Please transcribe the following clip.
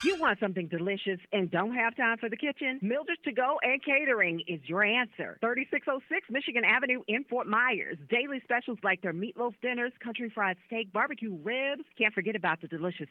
You want something delicious and don't have time for the kitchen? Mildred's To Go and Catering is your answer. 3606 Michigan Avenue in Fort Myers. Daily specials like their meatloaf dinners, country fried steak, barbecue ribs. Can't forget about the delicious